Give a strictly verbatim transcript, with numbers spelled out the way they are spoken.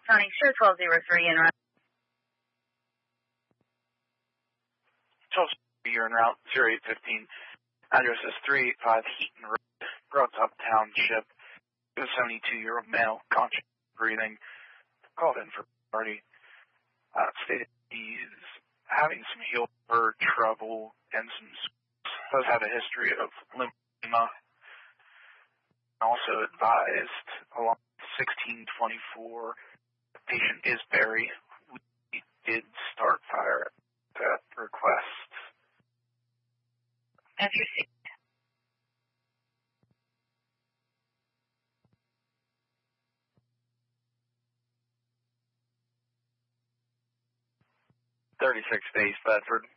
County, show twelve oh three en route. twelve oh three, you're en route, zero eight fifteen. Address is three eighty-five Heaton Road, Broadtop Township. A seventy-two-year-old male, conscious, breathing, called in for party. Uh, stated he's having some heel bird trouble and some does have a history of lymphedema. Also advised along sixteen twenty-four, the patient is Barry. We did start fire at that request. Interesting. thirty-six Base, Bedford.